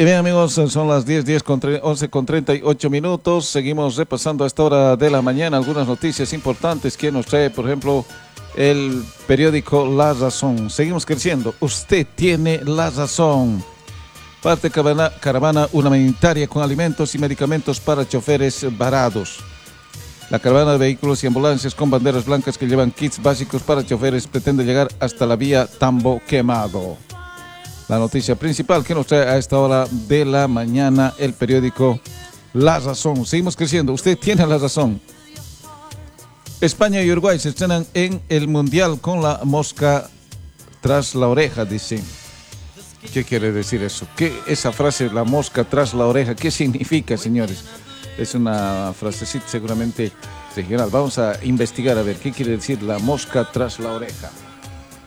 Y bien amigos, son las 11 con 38 minutos. Seguimos repasando a esta hora de la mañana algunas noticias importantes que nos trae, por ejemplo, el periódico La Razón. Seguimos creciendo. Usted tiene la razón. Parte caravana humanitaria con alimentos y medicamentos para choferes varados. La caravana de vehículos y ambulancias con banderas blancas que llevan kits básicos para choferes pretende llegar hasta la vía Tambo Quemado. La noticia principal que nos trae a esta hora de la mañana el periódico La Razón. Seguimos creciendo. Usted tiene la razón. España y Uruguay se estrenan en el Mundial con la mosca tras la oreja, dice. ¿Qué quiere decir eso? ¿Qué esa frase, la mosca tras la oreja, qué significa, señores? Es una frasecita seguramente regional. Vamos a investigar a ver qué quiere decir la mosca tras la oreja.